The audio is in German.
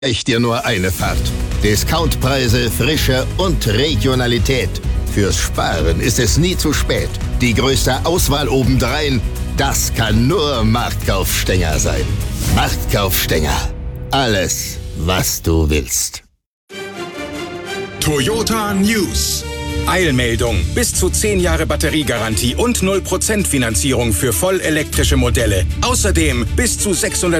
Ich dir nur eine Fahrt. Discountpreise, Frische und Regionalität. Fürs Sparen ist es nie zu spät. Die größte Auswahl obendrein, das kann nur Marktkauf-Stenger sein. Marktkauf-Stenger. Alles, was du willst. Toyota News. Eilmeldung. Bis zu 10 Jahre Batteriegarantie und 0% Finanzierung für vollelektrische Modelle. Außerdem bis zu 600